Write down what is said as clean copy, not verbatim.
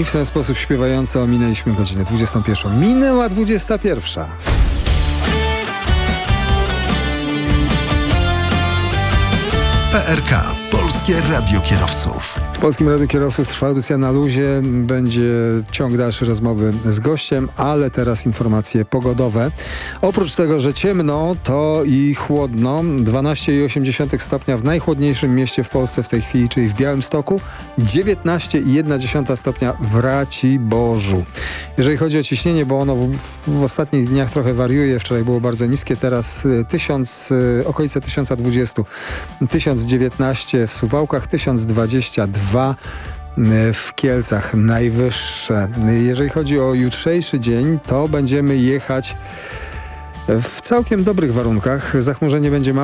I w ten sposób śpiewająco ominęliśmy godzinę 21. Minęła 21. PRK, Polskie Radio Kierowców. W Polskim Radiu Kierowców trwa audycja Na luzie. Będzie ciąg dalszy rozmowy z gościem, ale teraz informacje pogodowe. Oprócz tego, że ciemno, to i chłodno. 12,8 stopnia w najchłodniejszym mieście w Polsce w tej chwili, czyli w Białymstoku. 19,1 stopnia w Raciborzu. Jeżeli chodzi o ciśnienie, bo ono w ostatnich dniach trochę wariuje. Wczoraj było bardzo niskie, teraz okolice 1020. 1019 w Suwałkach, 1022 w Kielcach najwyższe. Jeżeli chodzi o jutrzejszy dzień, to będziemy jechać w całkiem dobrych warunkach. Zachmurzenie będzie małe.